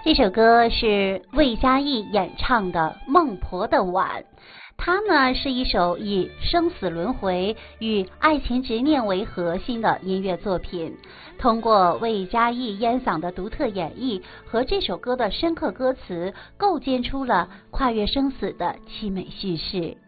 这首歌是魏佳艺演唱的《孟婆的碗》，它呢是一首以生死轮回与爱情执念为核心的音乐作品。通过魏佳艺烟嗓的独特演绎和这首歌的深刻歌词，构建出了跨越生死的凄美叙事。